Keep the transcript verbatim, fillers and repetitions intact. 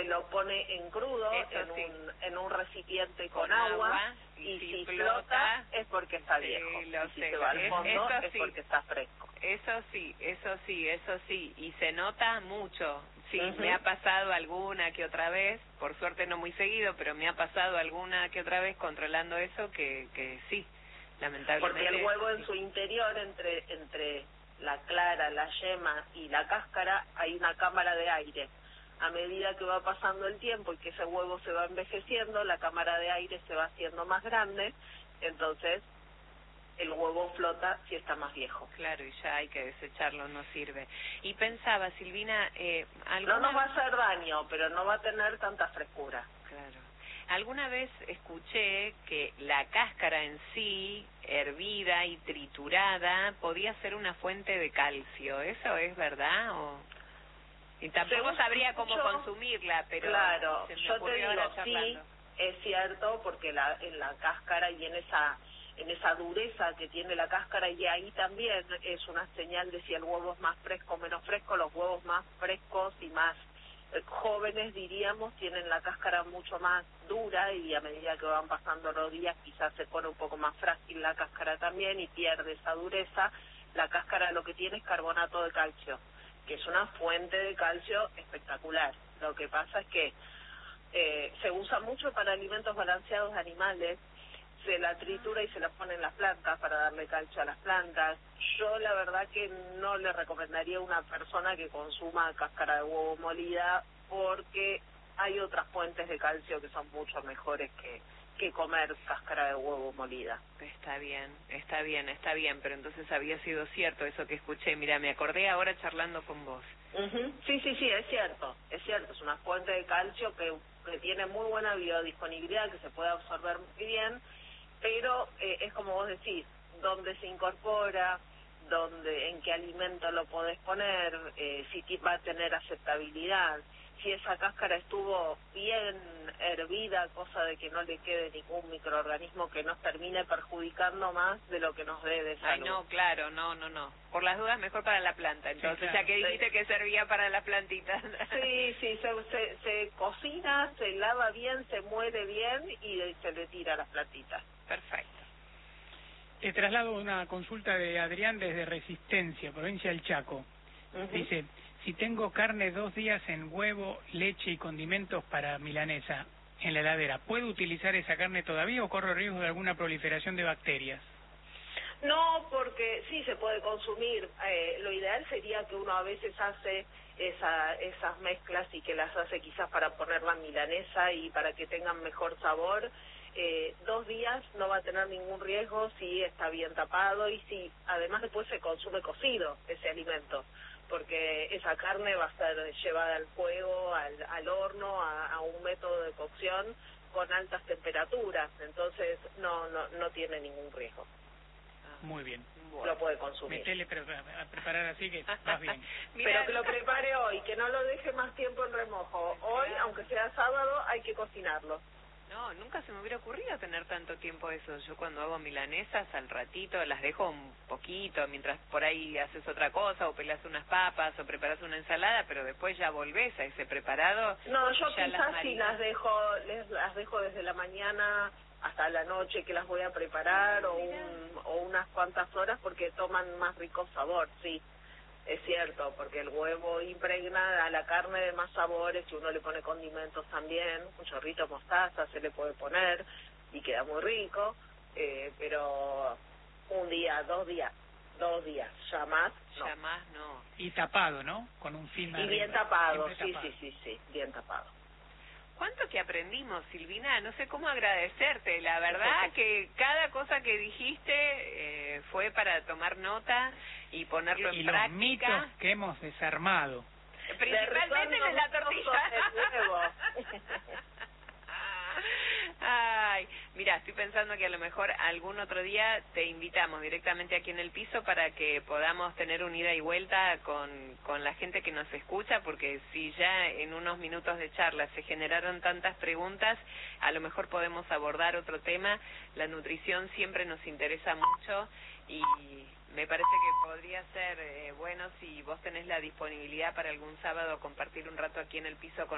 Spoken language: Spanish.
se lo pone en crudo, en, sí. un, en un recipiente con, con agua, agua, y, y si, si flota, flota es porque está sí, viejo, lo y si sé, se va al fondo es, es sí. porque está fresco. Eso sí, eso sí, eso sí, y se nota mucho. Sí, uh-huh. Me ha pasado alguna que otra vez, por suerte no muy seguido, pero me ha pasado alguna que otra vez controlando eso que, que sí, lamentablemente. Porque el huevo en sí. su interior, entre entre la clara, la yema y la cáscara, hay una cámara de aire. A medida que va pasando el tiempo y que ese huevo se va envejeciendo, la cámara de aire se va haciendo más grande, entonces el huevo flota si está más viejo. Claro, y ya hay que desecharlo, no sirve. Y pensaba, Silvina, eh, ¿alguna... no nos va a hacer daño, pero no va a tener tanta frescura. Claro. Alguna vez escuché que la cáscara en sí, hervida y triturada, podía ser una fuente de calcio. ¿Eso es verdad? O... Y tampoco Según sabría cómo yo, consumirla, pero claro, se me yo te ocurrió digo, ahora charlando. sí, es cierto, porque la, en la cáscara y en esa en esa dureza que tiene la cáscara, y ahí también es una señal de si el huevo es más fresco o menos fresco. Los huevos más frescos y más eh, jóvenes, diríamos, tienen la cáscara mucho más dura, y a medida que van pasando los días quizás se pone un poco más frágil la cáscara también y pierde esa dureza. La cáscara lo que tiene es carbonato de calcio, que es una fuente de calcio espectacular. Lo que pasa es que eh, se usa mucho para alimentos balanceados de animales, se la tritura y se la pone en las plantas para darle calcio a las plantas. Yo la verdad que no le recomendaría a una persona que consuma cáscara de huevo molida, porque hay otras fuentes de calcio que son mucho mejores que que comer cáscara de huevo molida. Está bien, está bien, está bien, pero entonces había sido cierto eso que escuché. Mira, me acordé ahora charlando con vos. Uh-huh. Sí, sí, sí, es cierto, es cierto, es una fuente de calcio que, que tiene muy buena biodisponibilidad, que se puede absorber muy bien, pero eh, es como vos decís, dónde se incorpora, dónde, en qué alimento lo podés poner, eh, si va a tener aceptabilidad, si esa cáscara estuvo bien hervida, cosa de que no le quede ningún microorganismo que nos termine perjudicando más de lo que nos dé de salud. Ay, no, claro, no, no, no. Por las dudas, mejor para la planta. Entonces, sí, claro. Ya que dijiste sí. que servía para las plantitas. Sí, sí, se, se, se cocina, se lava bien, se muele bien y se le tira a las plantitas. Perfecto. Te traslado una consulta de Adrián desde Resistencia, provincia del Chaco. Uh-huh. Dice, si tengo carne dos días en huevo, leche y condimentos para milanesa en la heladera, ¿puedo utilizar esa carne todavía o corro riesgo de alguna proliferación de bacterias? No, porque sí se puede consumir. Eh, lo ideal sería que uno a veces hace esa, esas mezclas y que las hace quizás para ponerla en milanesa y para que tengan mejor sabor. Eh, dos días no va a tener ningún riesgo si está bien tapado y si además después se consume cocido ese alimento, porque esa carne va a ser llevada al fuego, al, al horno, a, a un método de cocción con altas temperaturas, entonces no no no tiene ningún riesgo. Muy bien. Bueno, lo puede consumir. Metele pre a preparar así que vas bien. Pero que lo prepare hoy, que no lo deje más tiempo en remojo. Hoy, claro. Aunque sea sábado, hay que cocinarlo. No, nunca se me hubiera ocurrido tener tanto tiempo eso. Yo cuando hago milanesas, al ratito las dejo un poquito, mientras por ahí haces otra cosa, o pelas unas papas, o preparas una ensalada, pero después ya volvés a ese preparado. No, yo quizás sí las dejo, les, las dejo desde la mañana hasta la noche que las voy a preparar, o, un, o unas cuantas horas, porque toman más rico sabor, sí. Es cierto, porque el huevo impregna a la carne de más sabores, y uno le pone condimentos también, un chorrito de mostaza se le puede poner y queda muy rico, eh, pero un día, dos días, dos días, ya más no. Ya más no. Y tapado, ¿no? Con un film Y bien tapado, sí, sí, sí, sí, bien tapado. ¿Cuánto que aprendimos, Silvina? No sé cómo agradecerte. La verdad que cada cosa que dijiste eh, fue para tomar nota y ponerlo en y práctica. Los mitos que hemos desarmado. Principalmente de la tortilla. Ay, mira, estoy pensando que a lo mejor algún otro día te invitamos directamente aquí en el piso para que podamos tener un ida y vuelta con, con la gente que nos escucha, porque si ya en unos minutos de charla se generaron tantas preguntas, a lo mejor podemos abordar otro tema. La nutrición siempre nos interesa mucho y me parece que podría ser eh, bueno si vos tenés la disponibilidad para algún sábado compartir un rato aquí en el piso con